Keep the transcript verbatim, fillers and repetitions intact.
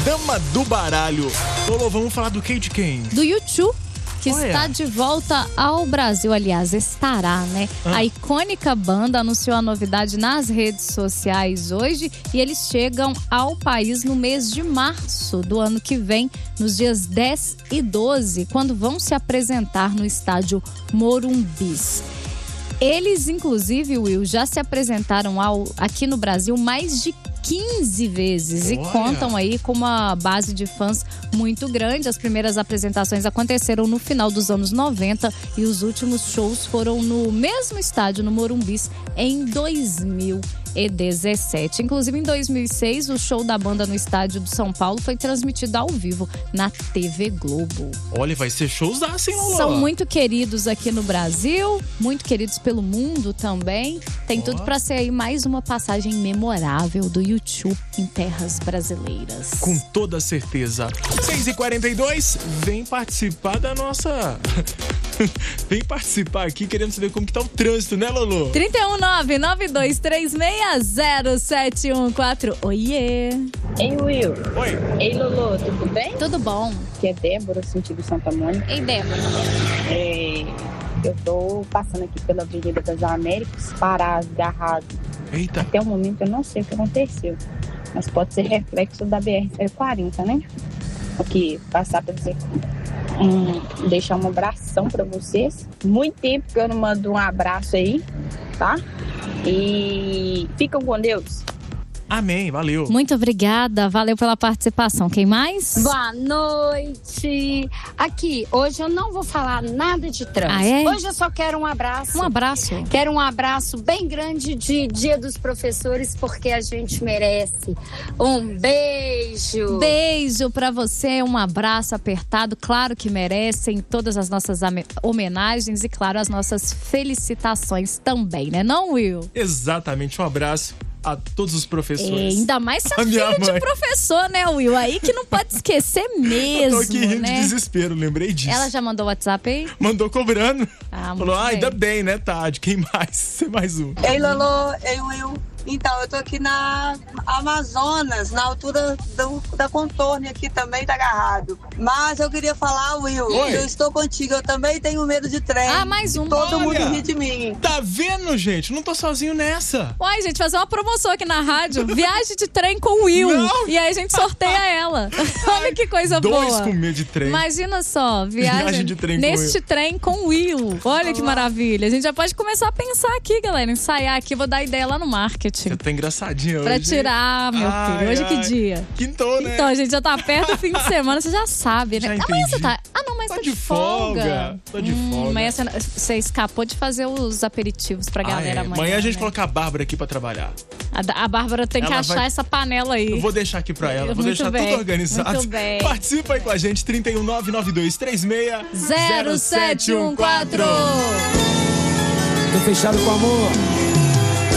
dama do baralho. Lolo, vamos falar do que de quem? Do YouTube. Que Olha. está de volta ao Brasil, aliás, estará, né? Ah. A icônica banda anunciou a novidade nas redes sociais hoje e eles chegam ao país no mês de março do ano que vem, nos dias dez e doze, quando vão se apresentar no estádio Morumbis. Eles, inclusive, Will, já se apresentaram ao, aqui no Brasil mais de quinze vezes e Olha. contam aí com uma base de fãs muito grande. As primeiras apresentações aconteceram no final dos anos noventa e os últimos shows foram no mesmo estádio, no Morumbis, em dois mil e dezessete. Inclusive, em dois mil e seis, o show da banda no estádio do São Paulo foi transmitido ao vivo na T V Globo. Olha, vai ser showzaço, hein, Lolo? São muito queridos aqui no Brasil, muito queridos pelo mundo também. Tem oh. tudo pra ser aí mais uma passagem memorável do YouTube em terras brasileiras. Com toda certeza. seis e quarenta e dois, vem participar da nossa... Vem participar aqui, querendo saber como que tá o trânsito, né, Lolo? trinta e um, nove nove dois três seis, zero sete um quatro. Oiê! Ei, Will. Oi. Ei, Lolo, tudo bem? Tudo bom. Aqui é Débora, sentido Santa Mônica. Ei, Débora. É, eu tô passando aqui pela Avenida das Américas, parado, agarrado. Eita. Até o momento eu não sei o que aconteceu, mas pode ser reflexo da B R quarenta, né? Aqui, passar pra dizer... Hum, deixar um abração pra vocês. Muito tempo que eu não mando um abraço aí, tá? E ficam com Deus. Amém, valeu. Muito obrigada, valeu pela participação. Quem mais? Boa noite. Aqui, hoje eu não vou falar nada de trânsito. Ah, é? Hoje eu só quero um abraço. Um abraço. Quero um abraço bem grande de Dia dos Professores, porque a gente merece. Um beijo. Beijo pra você, um abraço apertado. Claro que merecem todas as nossas homenagens e, claro, as nossas felicitações também, né não, Will? Exatamente, um abraço a todos os professores. É, ainda mais ser filho de professor, né, Will? Aí que não pode esquecer mesmo, Eu tô aqui rindo né? de desespero, lembrei disso. Ela já mandou o WhatsApp aí? Mandou cobrando. Ah, Falou, ah, bem. ainda bem, né, Tade? Quem mais? Você mais um. Ei, Lolo, ei, Will. Então, eu tô aqui na Amazonas, na altura do, da Contorno, aqui também tá agarrado. Mas eu queria falar, Will, Oi. eu estou contigo, eu também tenho medo de trem. Ah, mais um. Todo Olha. mundo ri de mim. Tá vendo, gente? Não tô sozinho nessa. Uai, gente, fazer uma promoção aqui na rádio. Viagem de trem com o Will. Não. E aí a gente sorteia ela. Olha que coisa Dois boa. com medo de trem. Imagina só, viagem, Viagem de trem com neste trem com o Will. Olha que maravilha. A gente já pode começar a pensar aqui, galera. Ensaiar aqui, vou dar ideia lá no marketing. Você tá engraçadinha Pra hoje. tirar, meu Ai, filho. Hoje ai. que dia? Quintou, né? Então, a gente já tá perto do fim de semana, você já sabe, né? Já Amanhã entendi. você tá... Ah, não, mas Tô tá de de folga. folga. Tô de hum, folga. Amanhã você, você escapou de fazer os aperitivos pra galera ah, é. amanhã. Amanhã a gente né? coloca a Bárbara aqui pra trabalhar. A, a Bárbara tem que Ela achar vai- essa panela aí. Eu vou deixar aqui pra ela, vou Muito deixar bem, tudo organizado. muito bem. Participa aí com a gente, trinta e um, nove nove dois três seis, zero sete um quatro. Tô fechado com amor.